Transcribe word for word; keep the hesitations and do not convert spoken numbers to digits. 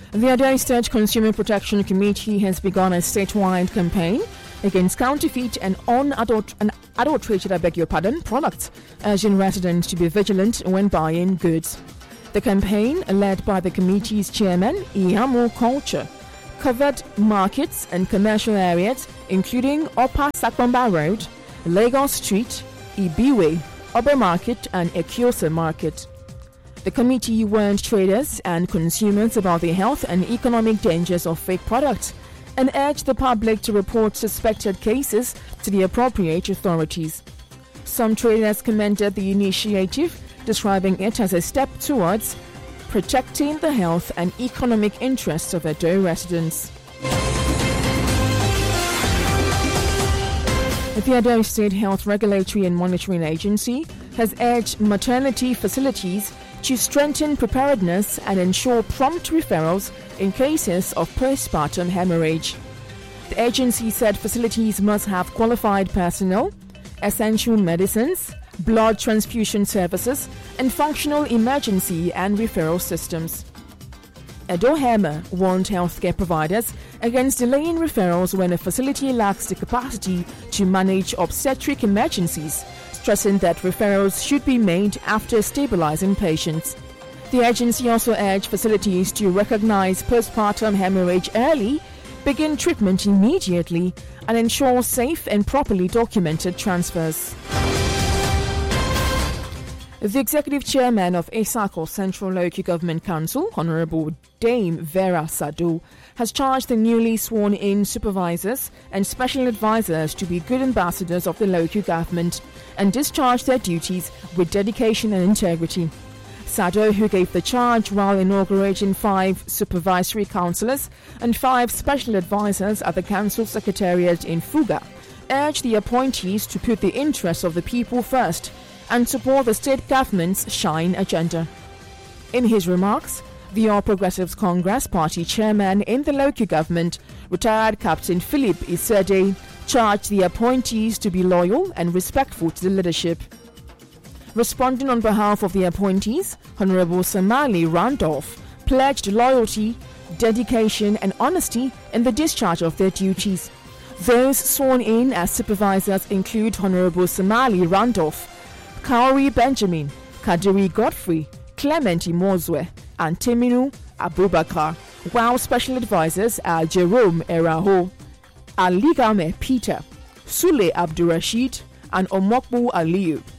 The Ado State Consumer Protection Committee has begun a statewide campaign against counterfeit and unadult- and adulterated, I beg your pardon, products, urging residents to be vigilant when buying goods. The campaign, led by the committee's chairman, Iyamo Culture, covered markets and commercial areas including Upper Sakbamba Road, Lagos Street, Ibiwe, Ober Market and Ekiosa Market. The committee warned traders and consumers about the health and economic dangers of fake products and urged the public to report suspected cases to the appropriate authorities. Some traders commended the initiative, describing it as a step towards protecting the health and economic interests of Edo residents. The Edo State Health Regulatory and Monitoring Agency has urged maternity facilities to strengthen preparedness and ensure prompt referrals in cases of postpartum hemorrhage. The agency said facilities must have qualified personnel, essential medicines, blood transfusion services, and functional emergency and referral systems. Edo Hema warned healthcare providers against delaying referrals when a facility lacks the capacity to manage obstetric emergencies, stressing that referrals should be made after stabilizing patients. The agency also urged facilities to recognize postpartum hemorrhage early, begin treatment immediately, and ensure safe and properly documented transfers. The Executive Chairman of Esako Central Local Government Council, Honorable Dame Vera Sado, has charged the newly sworn-in supervisors and special advisors to be good ambassadors of the local government and discharge their duties with dedication and integrity. Sado, who gave the charge while inaugurating five supervisory councillors and five special advisors at the council secretariat in Fuga, urged the appointees to put the interests of the people first and support the state government's Shine agenda. In his remarks, the All Progressives Congress Party chairman in the local government, retired Captain Philip Isede, charged the appointees to be loyal and respectful to the leadership. Responding on behalf of the appointees, Honorable Samali Randolph pledged loyalty, dedication and honesty in the discharge of their duties. Those sworn in as supervisors include Honorable Samali Randolph, Kaori Benjamin, Kadiri Godfrey, Clement Imozwe, and Teminu Abubakar, while special advisors are Jerome Eraho, Aligame Peter, Sule Abdurrashid, and Omokbu Aliyu.